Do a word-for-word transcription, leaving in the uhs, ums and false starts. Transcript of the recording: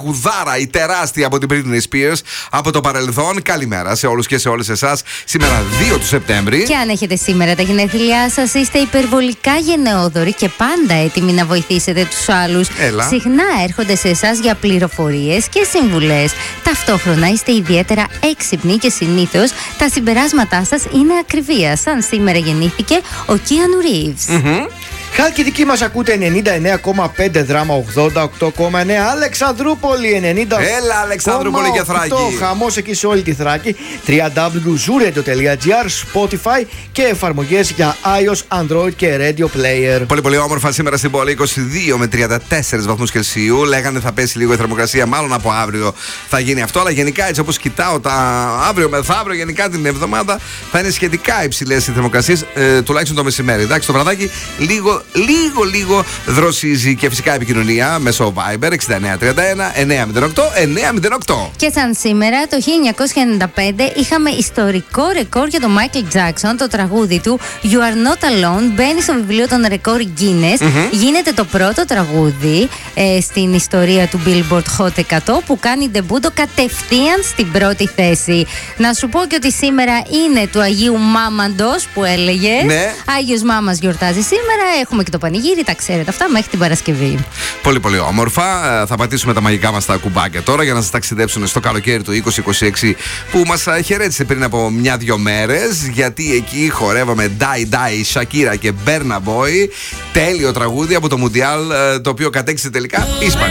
τραγουδάρα, η τεράστια από την Britney Spears από το παρελθόν. Καλημέρα σε όλους και σε όλες εσάς. Σήμερα δύο του Σεπτέμβρη. Και αν έχετε σήμερα τα γενέθλιά σας, είστε υπερβολικά γενναιόδοροι και πάντα έτοιμοι να βοηθήσετε τους άλλους. Έλα. Συχνά έρχονται σε εσάς για πληροφορίες και συμβουλές. Ταυτόχρονα είστε ιδιαίτερα έξυπνοι και συνήθως τα συμπεράσματά σας είναι ακριβία. Σαν σήμερα γεννήθηκε ο Keanu Reeves. Mm-hmm. Χαλκιδική μας ακούτε ενενήντα εννέα κόμμα πέντε, Δράμα ογδόντα οκτώ κόμμα εννέα, Αλεξανδρούπολη ενενήντα. Έλα, Αλεξανδρούπολη και Θράκη. Χαμός εκεί σε όλη τη Θράκη. double-u double-u double-u τελεία zooradio τελεία gr, Spotify και εφαρμογές για iOS, Android και Radio Player. Πολύ πολύ όμορφα σήμερα στην πόλη, είκοσι δύο με τριάντα τέσσερις βαθμούς Κελσίου. Λέγανε θα πέσει λίγο η θερμοκρασία, μάλλον από αύριο θα γίνει αυτό. Αλλά γενικά έτσι όπως κοιτάω τα αύριο μεθαύριο, γενικά την εβδομάδα θα είναι σχετικά υψηλές οι θερμοκρασίες, ε, τουλάχιστον το μεσημέρι. Εντάξει, το βραδάκι λίγο λίγο λίγο δροσίζει και φυσικά επικοινωνία μέσω Viber εξήντα εννέα τριάντα ένα εννιακόσια οκτώ εννιακόσια οκτώ. Και σαν σήμερα το χίλια εννιακόσια ενενήντα πέντε είχαμε ιστορικό ρεκόρ για τον Michael Jackson. Το τραγούδι του You Are Not Alone μπαίνει στο βιβλίο των ρεκόρ Guinness. Mm-hmm. Γίνεται το πρώτο τραγούδι ε, στην ιστορία του Billboard Hot εκατό που κάνει ντεμπούτο κατευθείαν στην πρώτη θέση. Να σου πω και ότι σήμερα είναι του Αγίου Μάμαντος που έλεγες. Ναι. Άγιος Μάμας γιορτάζει σήμερα. Έχουμε και το πανηγύρι, τα ξέρετε αυτά, μέχρι την Παρασκευή. Πολύ πολύ όμορφα. Θα πατήσουμε τα μαγικά μας τα κουμπάκια τώρα για να σας ταξιδέψουν στο καλοκαίρι του είκοσι είκοσι έξι που μας χαιρέτησε πριν από μια-δυο μέρες. Γιατί εκεί χορεύαμε Die Die, Shakira και Burna Boy. Τέλειο τραγούδι από το Μουντιάλ, το οποίο κατέκτησε τελικά η Ισπανία.